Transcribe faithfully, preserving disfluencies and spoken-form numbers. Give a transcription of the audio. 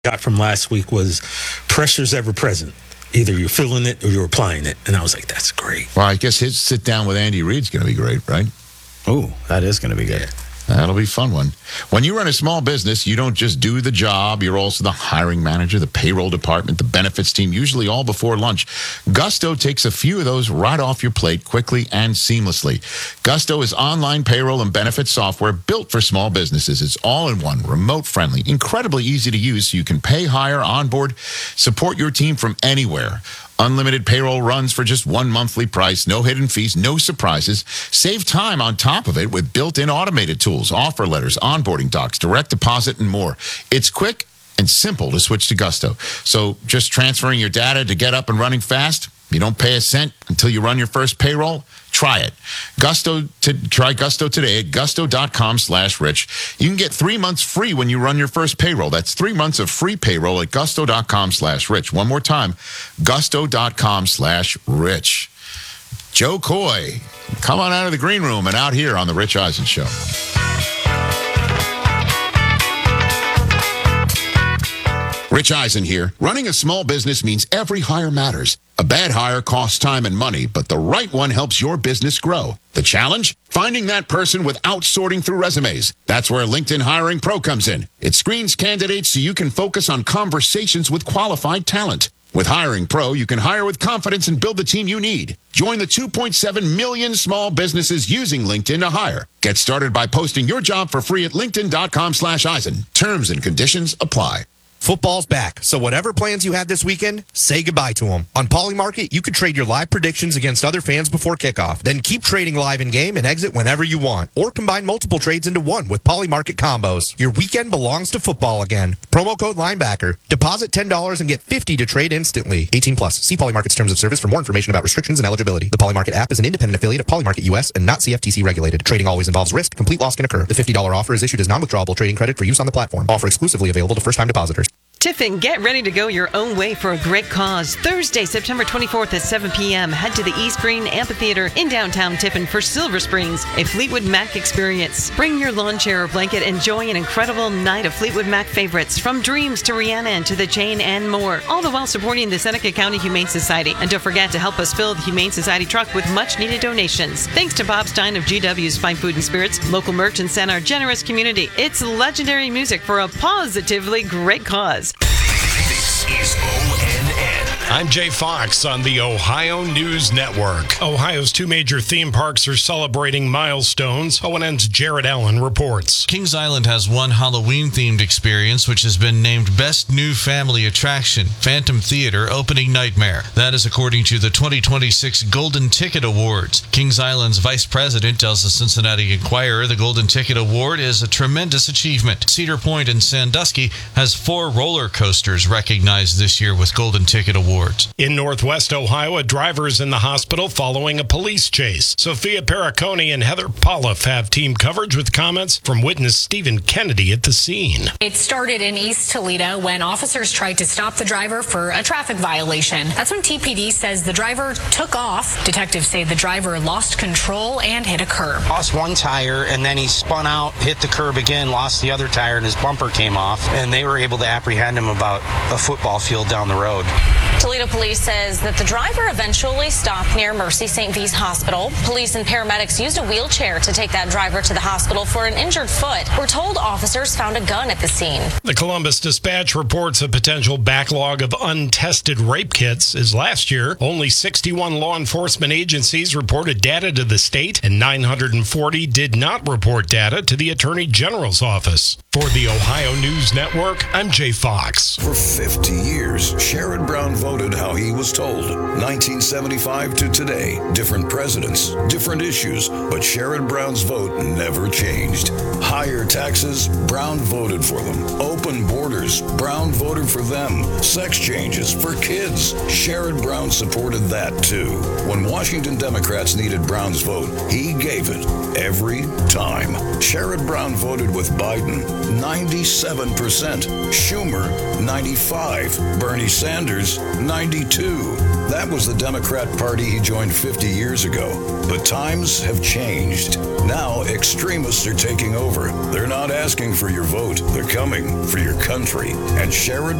got from last week was pressure's ever present. Either you're feeling it or you're applying it. And I was like, that's great. Well, I guess his sit down with Andy Reid's going to be great, right? Oh, that is going to be good. Yeah. That'll be a fun one. When you run a small business, you don't just do the job. You're also the hiring manager, the payroll department, the benefits team, usually all before lunch. Gusto takes a few of those right off your plate quickly and seamlessly. Gusto is online payroll and benefits software built for small businesses. It's all in one, remote friendly, incredibly easy to use so you can pay, hire, onboard, support your team from anywhere. Unlimited payroll runs for just one monthly price, no hidden fees, no surprises. Save time on top of it with built-in automated tools, offer letters, onboarding docs, direct deposit, and more. It's quick and simple to switch to Gusto. So just transferring your data to get up and running fast, you don't pay a cent until you run your first payroll. Try it. Gusto to try Gusto today at gusto.com slash rich. You can get three months free when you run your first payroll. That's three months of free payroll at gusto.com slash rich. One more time, gusto.com slash rich. Joe Coy, come on out of the green room and out here on the Rich Eisen Show. Rich Eisen here. Running a small business means every hire matters. A bad hire costs time and money, but the right one helps your business grow. The challenge? Finding that person without sorting through resumes. That's where LinkedIn Hiring Pro comes in. It screens candidates so you can focus on conversations with qualified talent. With Hiring Pro, you can hire with confidence and build the team you need. Join the two point seven million small businesses using LinkedIn to hire. Get started by posting your job for free at linkedin.com slash Eisen. Terms and conditions apply. Football's back, so whatever plans you had this weekend, say goodbye to them. On Polymarket, you can trade your live predictions against other fans before kickoff. Then keep trading live in-game and exit whenever you want. Or combine multiple trades into one with Polymarket combos. Your weekend belongs to football again. Promo code Linebacker. Deposit ten dollars and get fifty dollars to trade instantly. eighteen plus. See Polymarket's terms of service for more information about restrictions and eligibility. The Polymarket app is an independent affiliate of Polymarket U S and not C F T C regulated. Trading always involves risk. Complete loss can occur. The fifty dollars offer is issued as non-withdrawable trading credit for use on the platform. Offer exclusively available to first-time depositors. Tiffin, get ready to go your own way for a great cause. Thursday, September twenty-fourth at seven p.m. Head to the East Green Amphitheater in downtown Tiffin for Silver Springs, a Fleetwood Mac experience. Bring your lawn chair or blanket. Enjoy an incredible night of Fleetwood Mac favorites, from Dreams to Rhiannon to The Chain and more, all the while supporting the Seneca County Humane Society. And don't forget to help us fill the Humane Society truck with much-needed donations. Thanks to Bob Stein of G W's Fine Food and Spirits, local merchants, and our generous community. It's legendary music for a positively great cause. This is O N N. I'm Jay Fox on the Ohio News Network. Ohio's two major theme parks are celebrating milestones. O N N's Jared Allen reports. Kings Island has one Halloween-themed experience, which has been named Best New Family Attraction, Phantom Theater Opening Nightmare. That is according to the twenty twenty-six Golden Ticket Awards. Kings Island's vice president tells the Cincinnati Enquirer the Golden Ticket Award is a tremendous achievement. Cedar Point in Sandusky has four roller coasters recognized this year with Golden Ticket Awards. In Northwest Ohio, a driver is in the hospital following a police chase. Sophia Perricone and Heather Polliff have team coverage with comments from witness Stephen Kennedy at the scene. It started in East Toledo when officers tried to stop the driver for a traffic violation. That's when T P D says the driver took off. Detectives say the driver lost control and hit a curb. Lost one tire, and then he spun out, hit the curb again, lost the other tire, and his bumper came off. And they were able to apprehend him about a football field down the road. Toledo Police says that the driver eventually stopped near Mercy Saint V's Hospital. Police and paramedics used a wheelchair to take that driver to the hospital for an injured foot. We're told officers found a gun at the scene. The Columbus Dispatch reports a potential backlog of untested rape kits. As last year, only sixty-one law enforcement agencies reported data to the state, and nine hundred forty did not report data to the Attorney General's office. For the Ohio News Network, I'm Jay Fox. For fifty years, Sherrod Brown voted how he was told. nineteen seventy-five to today, different presidents, different issues, but Sherrod Brown's vote never changed. Higher taxes, Brown voted for them. Open borders, Brown voted for them. Sex changes for kids, Sherrod Brown supported that too. When Washington Democrats needed Brown's vote, he gave it every time. Sherrod Brown voted with Biden. ninety-seven percent. Schumer, ninety-five. Bernie Sanders, ninety-two. That was the Democrat Party he joined fifty years ago. But times have changed. Now extremists are taking over. They're not asking for your vote. They're coming for your country. And Sherrod